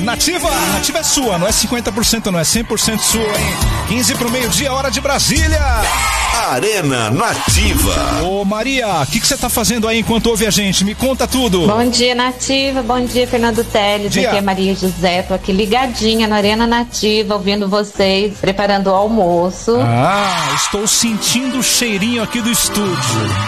Nativa é sua, não é 50%, não é 100% sua, hein? 15 pro meio-dia, hora de Brasília. Arena Nativa. Ô Maria, o que você tá fazendo aí enquanto ouve a gente? Me conta tudo. Bom dia, Nativa. Bom dia, Fernando Teles. Dia. Aqui é Maria José. Tô aqui ligadinha na Arena Nativa, ouvindo vocês, preparando o almoço. Estou sentindo o cheirinho aqui do estúdio.